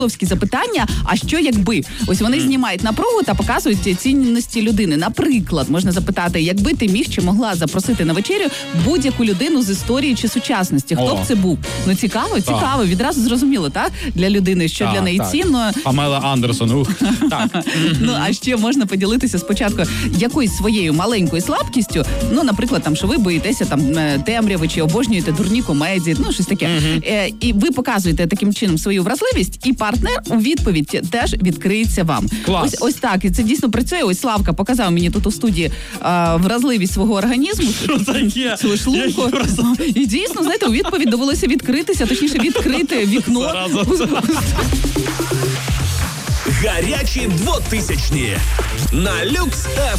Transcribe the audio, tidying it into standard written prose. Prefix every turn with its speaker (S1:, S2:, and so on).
S1: запитання, а що якби? Ось вони знімають напругу та показують цінності людини. Наприклад, можна запитати, якби ти міг чи могла запросити на вечерю будь-яку людину з історії чи сучасності. Хто б це був? Ну, цікаво. Відразу зрозуміло, так? Для людини, що для неї цінно.
S2: Памела Андерсон, так.
S1: Ну, а ще можна поділитися спочатку якоюсь своєю маленькою слабкістю. Ну, наприклад, там, що ви боїтеся там темряви чи обожнюєте дурні комедії, ну, щось таке. І ви показуєте таким чином свою вразливість, і партнер у відповідь теж відкриється вам.
S2: Клас.
S1: Ось так. І це дійсно працює. Ось Славка показав мені тут у студії вразливість свого організму.
S2: Що таке?
S1: Свою шлунку. І дійсно, знаєте, у відповідь довелося відкритися, точніше відкрити вікно.
S3: Гарячі 2000-ні на Люкс FM.